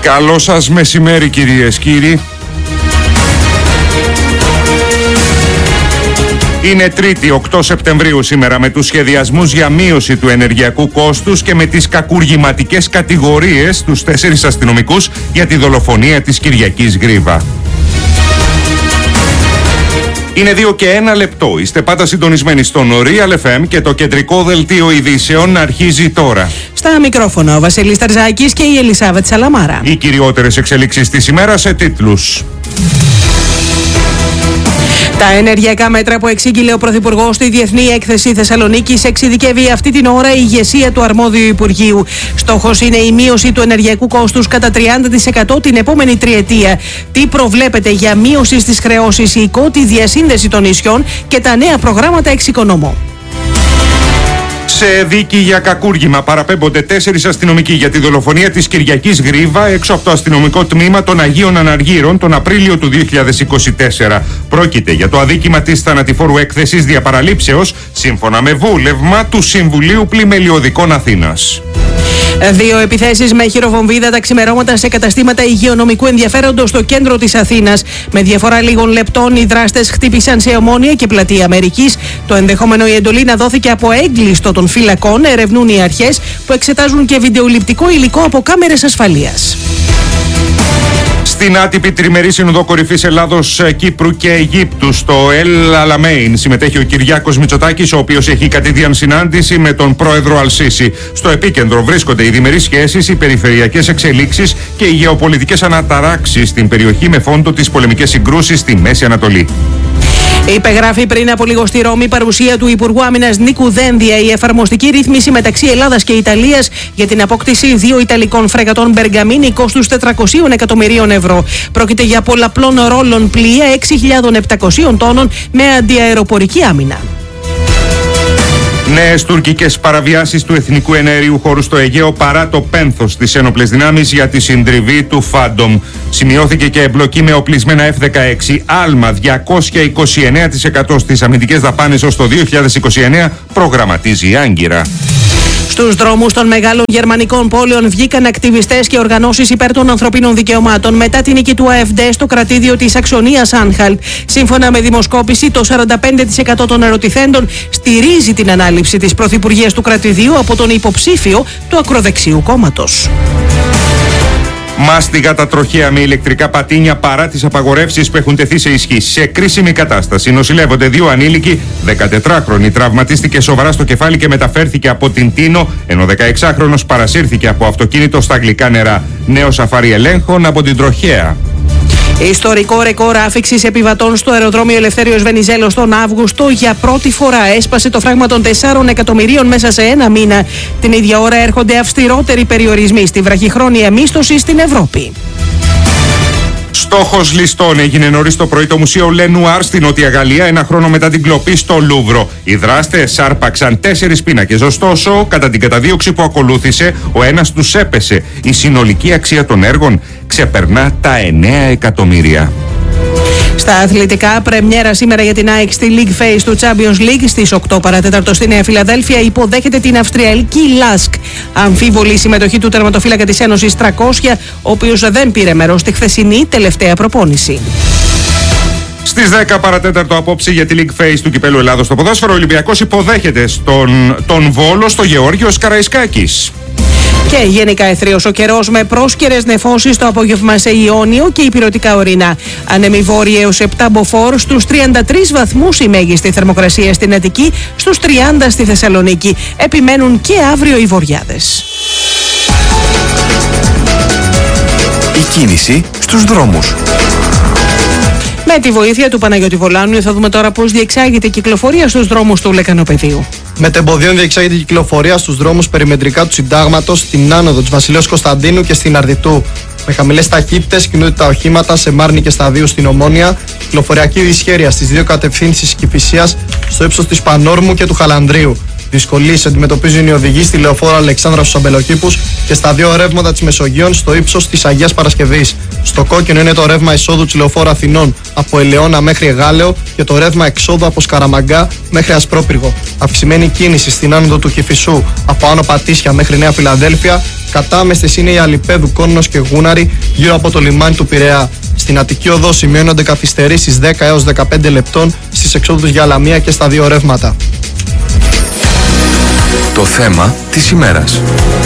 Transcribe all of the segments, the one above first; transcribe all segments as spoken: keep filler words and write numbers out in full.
Καλό σας μεσημέρι, κυρίες, κύριοι. Είναι Τρίτη, οκτώ Σεπτεμβρίου σήμερα, με τους σχεδιασμούς για μείωση του ενεργειακού κόστους και με τις κακουργηματικές κατηγορίες στους τέσσερις αστυνομικούς για τη δολοφονία της Κυριακής Γρίβα. Είναι δύο και ένα λεπτό. Είστε πάντα συντονισμένοι στον Real εφ εμ και το κεντρικό δελτίο ειδήσεων αρχίζει τώρα. Στα μικρόφωνα ο Βασίλης Ταρζάκης και η Ελισάβετ Σαλαμάρα. Οι κυριότερες εξελίξεις της ημέρας σε τίτλους. Τα ενεργειακά μέτρα που εξήγηλε ο Πρωθυπουργός στη Διεθνή Έκθεση Θεσσαλονίκης εξειδικεύει αυτή την ώρα η ηγεσία του αρμόδιου Υπουργείου. Στόχος είναι η μείωση του ενεργειακού κόστους κατά τριάντα τοις εκατό την επόμενη τριετία. Τι προβλέπεται για μείωση στις χρεώσεις, η ΙΚΟ, τη διασύνδεση των νησιών και τα νέα προγράμματα εξοικονόμου. Σε δίκη για κακούργημα παραπέμπονται τέσσερις αστυνομικοί για τη δολοφονία της Κυριακής Γρίβα έξω από το αστυνομικό τμήμα των Αγίων Αναργύρων τον Απρίλιο του δύο χιλιάδες είκοσι τέσσερα. Πρόκειται για το αδίκημα της θανατηφόρου έκθεσης διαπαραλήψεως, σύμφωνα με βούλευμα του Συμβουλίου Πλημελιωδικών Αθήνας. Δύο επιθέσεις με χειροβομβίδα τα ξημερώματα σε καταστήματα υγειονομικού ενδιαφέροντος στο κέντρο της Αθήνας. Με διαφορά λίγων λεπτών, οι δράστες χτύπησαν σε Ομόνια και Πλατεία Αμερικής. Το ενδεχόμενο η εντολή να δόθηκε από έγκλειστο των φυλακών ερευνούν οι αρχές, που εξετάζουν και βιντεοληπτικό υλικό από κάμερες ασφαλείας. Στην άτυπη τριμερή Σύνοδο Κορυφής Ελλάδος, Κύπρου και Αιγύπτου στο Ελ Αλαμέιν συμμετέχει ο Κυριάκος Μητσοτάκης, ο οποίος έχει κατηδίαν συνάντηση με τον πρόεδρο Αλ-Σίσι. Στο επίκεντρο βρίσκονται οι διμερείς σχέσεις, οι περιφερειακές εξελίξεις και οι γεωπολιτικές αναταράξεις στην περιοχή, με φόντο τις πολεμικές συγκρούσεις στη Μέση Ανατολή. Υπεγράφει πριν από λίγο στη Ρώμη, παρουσία του Υπουργού Άμυνας Νίκου Δένδια, η εφαρμοστική ρύθμιση μεταξύ Ελλάδας και Ιταλίας για την απόκτηση δύο Ιταλικών φρεγατών Μπεργαμίνη κόστους τετρακοσίων εκατομμυρίων ευρώ. Πρόκειται για πολλαπλών ρόλων πλοία έξι χιλιάδες επτακόσιων τόνων με αντιαεροπορική άμυνα. Νέες τουρκικές παραβιάσεις του εθνικού εναερίου χώρου στο Αιγαίο παρά το πένθος στις ένοπλες δυνάμεις για τη συντριβή του Φάντομ. Σημειώθηκε και εμπλοκή με οπλισμένα εφ δεκαέξι, άλμα διακόσια είκοσι εννέα τοις εκατό στις αμυντικές δαπάνες ως το δύο χιλιάδες είκοσι εννέα, προγραμματίζει η Άγκυρα. Στους δρόμους των μεγάλων γερμανικών πόλεων βγήκαν ακτιβιστές και οργανώσεις υπέρ των ανθρωπίνων δικαιωμάτων μετά την νίκη του ΑΕΦΔ στο κρατήδιο της Αξονίας Άνχαλτ. Σύμφωνα με δημοσκόπηση, το σαράντα πέντε τοις εκατό των ερωτηθέντων στηρίζει την ανάληψη της πρωθυπουργίας του κρατηδίου από τον υποψήφιο του ακροδεξιού κόμματος. Μάστιγα τα τροχαία με ηλεκτρικά πατίνια παρά τις απαγορεύσεις που έχουν τεθεί σε ισχύ. Σε κρίσιμη κατάσταση νοσηλεύονται δύο ανήλικοι. δεκατετράχρονη τραυματίστηκε σοβαρά στο κεφάλι και μεταφέρθηκε από την Τίνο, ενώ δεκαεξάχρονος παρασύρθηκε από αυτοκίνητο στα γλυκά νερά. Νέο σαφάρι ελέγχων από την τροχαία. Ιστορικό ρεκόρ άφιξης επιβατών στο αεροδρόμιο Ελευθέριος Βενιζέλος τον Αύγουστο. Για πρώτη φορά έσπασε το φράγμα των τεσσάρων εκατομμυρίων μέσα σε ένα μήνα. Την ίδια ώρα έρχονται αυστηρότεροι περιορισμοί στη βραχυχρόνια μίσθωση στην Ευρώπη. Στόχος ληστών έγινε νωρίς το πρωί το Μουσείο Λενουάρ στην Νότια Γαλλία, ένα χρόνο μετά την κλοπή στο Λούβρο. Οι δράστες άρπαξαν τέσσερις πίνακες, ωστόσο, κατά την καταδίωξη που ακολούθησε, ο ένας τους έπεσε. Η συνολική αξία των έργων ξεπερνά τα εννέα εκατομμύρια. Στα αθλητικά, πρεμιέρα σήμερα για την ΑΕΚ στη League Phase του Champions League. Στις οκτώ παρατέταρτο στη Νέα Φιλαδέλφια υποδέχεται την Αυστριακή Λάσκ. Αμφίβολη συμμετοχή του τερματοφύλακα της Ένωσης τριακόσια, ο οποίος δεν πήρε μέρος στη χθεσινή τελευταία προπόνηση. Στις δέκα παρατέταρτο απόψε για τη League Phase του Κυπέλλου Ελλάδος στο ποδόσφαιρο, ο Ολυμπιακός υποδέχεται στον, τον Βόλο στο Γεώργιος Καραϊσκάκης. Και γενικά αιθρίος ο καιρός με πρόσκαιρες νεφώσεις το απόγευμα σε Ιόνιο και ηπειρωτικά ορεινά. Ανέμει βόρεια έως επτά μποφόρ, στους τριάντα τρεις βαθμούς η μέγιστη θερμοκρασία στην Αττική, στους τριάντα στη Θεσσαλονίκη. Επιμένουν και αύριο οι βοριάδες. Η κίνηση στους δρόμους. Με τη βοήθεια του Παναγιώτη Βολάνου θα δούμε τώρα πώς διεξάγεται η κυκλοφορία στους δρόμους του Λεκανοπεδίου. Μετεμποδίων διεξάγεται η κυκλοφορία στους δρόμους περιμετρικά του Συντάγματος, στην άνοδο της Βασιλέως Κωνσταντίνου και στην Αρδιτού. Με χαμηλές ταχύτητες κινούνται τα οχήματα σε Μάρνη και Σταδίου στην Ομόνια. Κυκλοφοριακή δυσχέρεια στις δύο κατευθύνσεις Κηφισίας στο ύψος της Πανόρμου και του Χαλανδρίου. Δυσκολίες αντιμετωπίζουν οι οδηγοί στη λεωφόρο Αλεξάνδρα στους Αμπελοκήπους και στα δύο ρεύματα της Μεσογείων στο ύψος της Αγίας Παρασκευής. Στο κόκκινο είναι το ρεύμα εισόδου της λεωφόρου Αθηνών από Ελαιώνα μέχρι Εγάλεο και το ρεύμα εξόδου από Σκαραμαγκά μέχρι Ασπρόπυργο. Αυξημένη κίνηση στην άνοδο του Κηφισού από Άνω Πατήσια μέχρι Νέα Φιλαδέλφια. Κατάμεστες είναι οι Αλιπέδου, Κόννος και Γούναρη γύρω από το λιμάνι του Πειραιά. Στην Αττική Οδό σημειώνονται καθυστερήσεις δέκα έως δεκαπέντε λεπτών στις εξόδους για Λαμία και στα δύο ρεύματα. Το θέμα της ημέρας.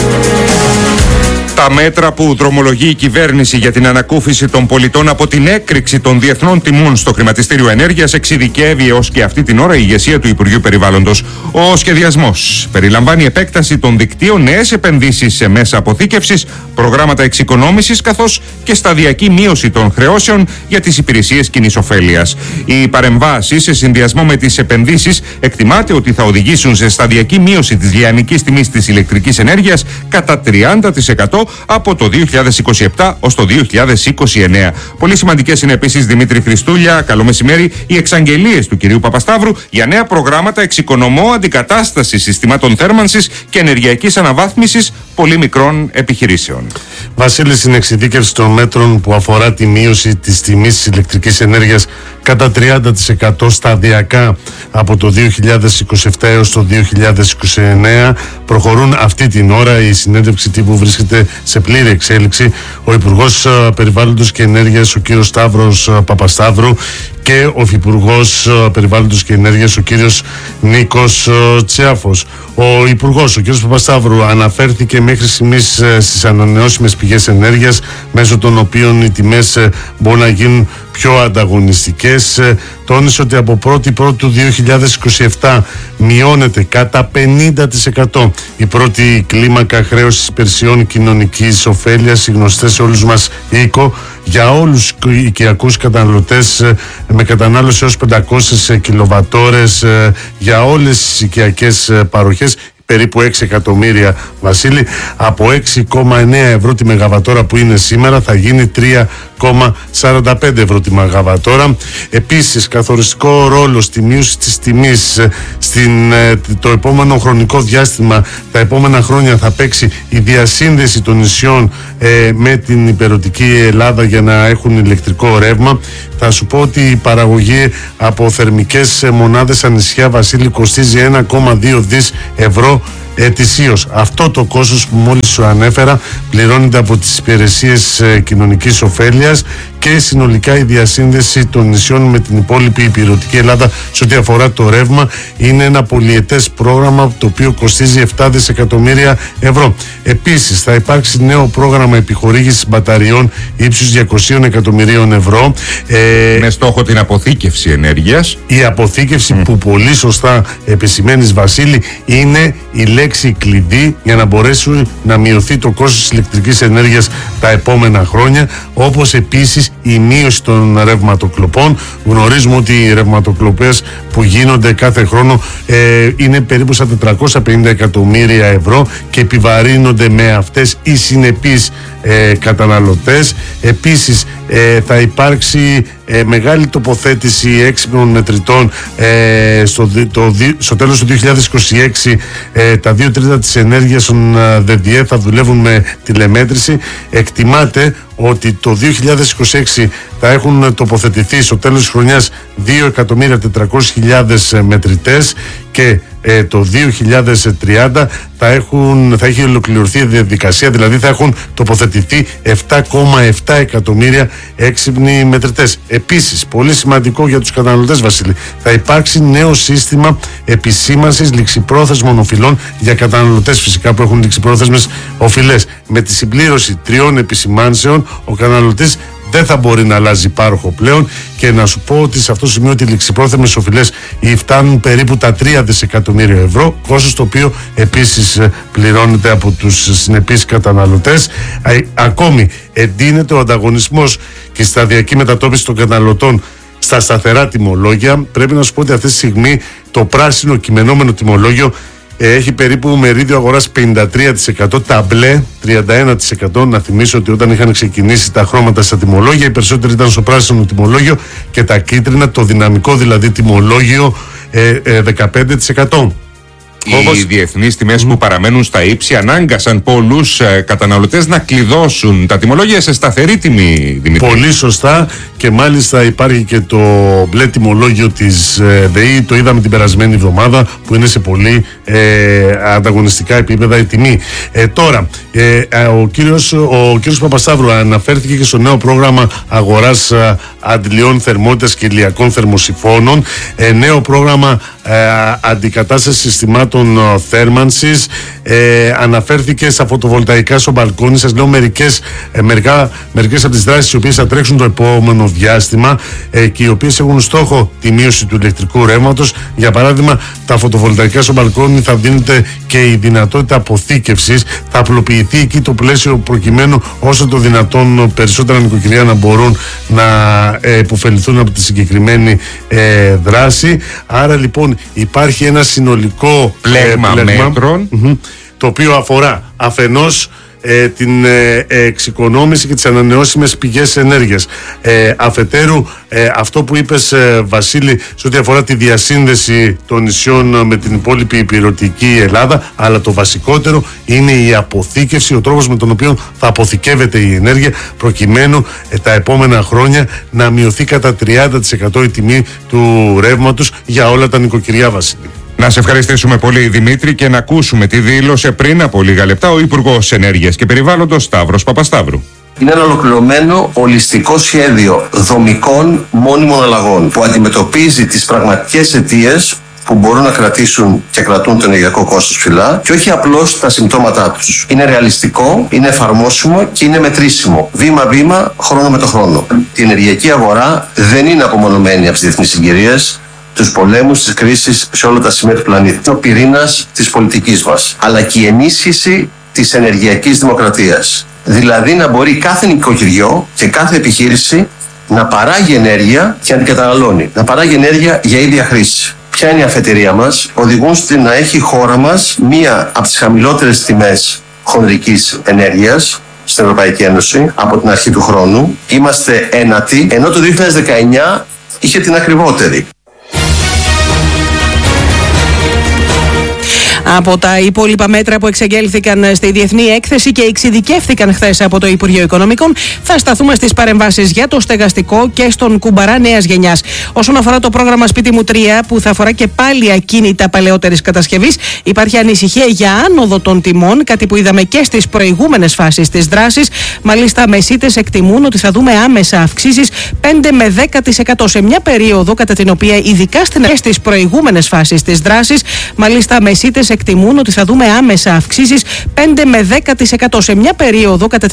Τα μέτρα που δρομολογεί η κυβέρνηση για την ανακούφιση των πολιτών από την έκρηξη των διεθνών τιμών στο χρηματιστήριο ενέργειας εξειδικεύει έως και αυτή την ώρα η ηγεσία του Υπουργείου Περιβάλλοντος. Ο σχεδιασμός περιλαμβάνει επέκταση των δικτύων, νέες επενδύσεις σε μέσα αποθήκευσης, προγράμματα εξοικονόμησης καθώς και σταδιακή μείωση των χρεώσεων για τις υπηρεσίες κοινής ωφέλειας. Οι παρεμβάσεις σε συνδυασμό με τις επενδύσεις εκτιμάται ότι θα οδηγήσουν σε σταδιακή μείωση της λιανικής τιμής της ηλεκτρικής ενέργειας κατά τριάντα τοις εκατό από το δύο χιλιάδες είκοσι επτά ως το δύο χιλιάδες είκοσι εννέα. Πολύ σημαντικές είναι επίσης, Δημήτρη Χριστούλια, καλό μεσημέρι, οι εξαγγελίες του κυρίου Παπασταύρου για νέα προγράμματα εξοικονομώ αντικατάστασης συστημάτων θέρμανσης και ενεργειακής αναβάθμισης πολύ μικρών επιχειρήσεων. Βασίλη, στην εξειδίκευση των μέτρων που αφορά τη μείωση της τιμής της ηλεκτρικής ενέργειας κατά τριάντα τοις εκατό σταδιακά από το δύο χιλιάδες είκοσι επτά έως το δύο χιλιάδες είκοσι εννέα προχωρούν αυτή την ώρα. Η συνέντευξη τύπου βρίσκεται σε πλήρη εξέλιξη. Ο Υπουργός Περιβάλλοντος και Ενέργειας, ο κύριος Σταύρος Παπασταύρου, και ο Υφυπουργός Περιβάλλοντος και Ενέργειας, ο κύριος Νίκος Τσιάφος. Ο Υπουργός, ο κύριος Παπασταύρου, αναφέρθηκε μέχρι στιγμής στις ανανεώσιμες πηγές ενέργειας, μέσω των οποίων οι τιμές μπορούν να γίνουν πιο ανταγωνιστικές. Τόνισε ότι από πρώτη πρώτη του δύο χιλιάδες είκοσι επτά μειώνεται κατά πενήντα τοις εκατό η πρώτη κλίμακα χρέωσης υπηρεσιών κοινωνικής ωφέλειας, γνωστές σε όλους μας οίκο, για όλους τους οικιακούς καταναλωτές με κατανάλωση έως πεντακόσιες κιλοβατόρες για όλες τις οικιακές παροχές, περίπου έξι εκατομμύρια, Βασίλη. Από έξι κόμμα εννέα ευρώ τη μεγαβατόρα που είναι σήμερα θα γίνει τρία κόμμα σαράντα πέντε ευρώ τη μεγαβατόρα. Επίσης, καθοριστικό ρόλο στη μείωση της τιμής στην, το επόμενο χρονικό διάστημα, τα επόμενα χρόνια, θα παίξει η διασύνδεση των νησιών ε, με την υπερωτική Ελλάδα για να έχουν ηλεκτρικό ρεύμα. Θα σου πω ότι η παραγωγή από θερμικές μονάδες στα νησιά, Βασίλη, κοστίζει ένα κόμμα δύο δις ευρώ ετησίως. Αυτό το κόστος που μόλις σου ανέφερα πληρώνεται από τις υπηρεσίες ε, κοινωνικής ωφέλειας και συνολικά η διασύνδεση των νησιών με την υπόλοιπη υπηρετική Ελλάδα σε ό,τι αφορά το ρεύμα είναι ένα πολυετές πρόγραμμα το οποίο κοστίζει επτά δισεκατομμύρια ευρώ. Επίσης θα υπάρξει νέο πρόγραμμα επιχορήγησης μπαταριών ύψους διακόσια εκατομμυρίων ευρώ. Ε, με στόχο την αποθήκευση ενέργειας. Η αποθήκευση mm. που πολύ σωστά επισημαίνεις, Βασίλη, είναι η λέξη κλειδί για να μπορέσει να μειωθεί το κόστος της ηλεκτρικής ενέργειας τα επόμενα χρόνια, όπως επίσης η μείωση των ρευματοκλοπών. Γνωρίζουμε ότι οι ρευματοκλοπές που γίνονται κάθε χρόνο ε, είναι περίπου στα τετρακόσια πενήντα εκατομμύρια ευρώ και επιβαρύνονται με αυτές οι συνεπείς ε, καταναλωτές. Επίσης ε, θα υπάρξει ε, μεγάλη τοποθέτηση έξυπνων μετρητών ε, στο, το, στο τέλος του δύο χιλιάδες είκοσι έξι. ε, τα δύο τρίτα της ενέργειας των ΔΔΕ θα δουλεύουν με τηλεμέτρηση. Εκτιμάται ότι το δύο χιλιάδες είκοσι έξι θα έχουν τοποθετηθεί στο τέλος της χρονιάς δύο εκατομμύρια τετρακόσιες χιλιάδες μετρητές και ε, το δύο χιλιάδες τριάντα θα, έχουν, θα έχει ολοκληρωθεί η διαδικασία, δηλαδή θα έχουν τοποθετηθεί επτά κόμμα επτά εκατομμύρια έξυπνοι μετρητές. Επίσης, πολύ σημαντικό για τους καταναλωτές, Βασίλη, θα υπάρξει νέο σύστημα επισήμανσης ληξιπρόθεσμων οφειλών για καταναλωτές φυσικά που έχουν ληξιπρόθεσμες οφειλές. Με τη συμπλήρωση τριών επισημάνσεων ο καταναλωτής δεν θα μπορεί να αλλάζει πάροχο πλέον, και να σου πω ότι σε αυτό το σημείο οι ληξιπρόθεσμες οφειλές φτάνουν περίπου τα τρία δισεκατομμύρια ευρώ, κόστος το οποίο επίσης πληρώνεται από τους συνεπείς καταναλωτές. Ακόμη εντείνεται ο ανταγωνισμός και η σταδιακή μετατόπιση των καταναλωτών στα σταθερά τιμολόγια. Πρέπει να σου πω ότι αυτή τη στιγμή το πράσινο κειμενόμενο τιμολόγιο έχει περίπου μερίδιο αγοράς πενήντα τρία τοις εκατό, τα μπλε τριάντα ένα τοις εκατό. Να θυμίσω ότι όταν είχαν ξεκινήσει τα χρώματα στα τιμολόγια, οι περισσότεροι ήταν στο πράσινο τιμολόγιο και τα κίτρινα, το δυναμικό δηλαδή τιμολόγιο, ε, ε, δεκαπέντε τοις εκατό. Οι διεθνείς τιμές mm. που παραμένουν στα ύψη ανάγκασαν πολλούς ε, καταναλωτές να κλειδώσουν τα τιμολόγια σε σταθερή τιμή, Δημήτρη. Πολύ σωστά, και μάλιστα υπάρχει και το μπλε τιμολόγιο της ε, ΔΕΗ, το είδαμε την περασμένη εβδομάδα, που είναι σε πολύ ε, ανταγωνιστικά επίπεδα η τιμή. Ε, τώρα, ε, ο, κύριος, ο κύριος Παπασταύρου αναφέρθηκε και στο νέο πρόγραμμα αγοράς ε, αντιλιών θερμότητας και ηλιακών θερμοσυφώνων, ε, νέο πρόγραμμα ε, αντικατάσταση συστημάτων ε, θέρμανσης, ε, αναφέρθηκε στα φωτοβολταϊκά στο μπαλκόνι. Σας λέω μερικές, ε, μερικά, μερικές από τις δράσεις οι οποίες θα τρέξουν το επόμενο διάστημα ε, και οι οποίες έχουν στόχο τη μείωση του ηλεκτρικού ρεύματος. Για παράδειγμα, τα φωτοβολταϊκά στο μπαλκόνι θα δίνεται και η δυνατότητα αποθήκευσης, θα απλοποιηθεί εκεί το πλαίσιο προκειμένου όσο το δυνατόν περισσότερα νοικοκυριά να μπορούν να ε, υποφεληθούν από τη συγκεκριμένη ε, δράση. Άρα λοιπόν υπάρχει ένα συνολικό πλέγμα, ε, πλέγμα μέτρων, mm-hmm, το οποίο αφορά αφενός ε, την ε, εξοικονόμηση και τις ανανεώσιμες πηγές ενέργειας. Ε, αφετέρου, ε, αυτό που είπες, ε, Βασίλη, σε ό,τι αφορά τη διασύνδεση των νησιών με την υπόλοιπη υπηρετική Ελλάδα, αλλά το βασικότερο είναι η αποθήκευση, ο τρόπος με τον οποίο θα αποθηκεύεται η ενέργεια, προκειμένου ε, τα επόμενα χρόνια να μειωθεί κατά τριάντα τοις εκατό η τιμή του ρεύματος για όλα τα νοικοκυριά, Βασίλη. Να σε ευχαριστήσουμε πολύ, Δημήτρη, και να ακούσουμε τι δήλωσε πριν από λίγα λεπτά ο Υπουργός Ενέργειας και Περιβάλλοντος Σταύρος Παπασταύρου. Είναι ένα ολοκληρωμένο ολιστικό σχέδιο δομικών μόνιμων αλλαγών που αντιμετωπίζει τις πραγματικές αιτίες που μπορούν να κρατήσουν και κρατούν το ενεργειακό κόστος ψηλά και όχι απλώς τα συμπτώματά τους. Είναι ρεαλιστικό, είναι εφαρμόσιμο και είναι μετρήσιμο. Βήμα-βήμα, χρόνο με το χρόνο. Η ενεργειακή αγορά δεν είναι απομονωμένη από τις διεθνείς συγκυρίες, τους πολέμους, τις κρίσεις σε όλα τα σημεία του πλανήτη. Είναι ο πυρήνας της πολιτικής μας, αλλά και η ενίσχυση της ενεργειακής δημοκρατίας. Δηλαδή να μπορεί κάθε νοικοκυριό και κάθε επιχείρηση να παράγει ενέργεια και να την καταναλώνει. Να παράγει ενέργεια για ίδια χρήση. Ποια είναι η αφετηρία μας? Οδηγούν στην να έχει η χώρα μας μία από τις χαμηλότερες τιμές χονδρικής ενέργειας στην Ευρωπαϊκή Ένωση από την αρχή του χρόνου. Είμαστε ένατοι, ενώ το δύο χιλιάδες δεκαεννιά είχε την ακριβότερη. Από τα υπόλοιπα μέτρα που εξαγγέλθηκαν στη Διεθνή Έκθεση και εξειδικεύθηκαν χθες από το Υπουργείο Οικονομικών, θα σταθούμε στις παρεμβάσεις για το στεγαστικό και στον κουμπαρά νέας γενιάς. Όσον αφορά το πρόγραμμα Σπίτι μου τρία, που θα αφορά και πάλι ακίνητα παλαιότερης κατασκευής, υπάρχει ανησυχία για άνοδο των τιμών, κάτι που είδαμε και στις προηγούμενες φάσεις της δράσης. Μάλιστα, μεσίτες εκτιμούν ότι θα δούμε άμεσα αυξήσεις πέντε με δέκα τοις εκατό σε μια περίοδο κατά την οποία, ειδικά στις προηγούμενες φάσεις της δράσης, μάλιστα μεσίτες εκτιμούν ότι θα δούμε άμεσα αυξήσεις πέντε με δέκα τοις εκατό σε μια περίοδο κατά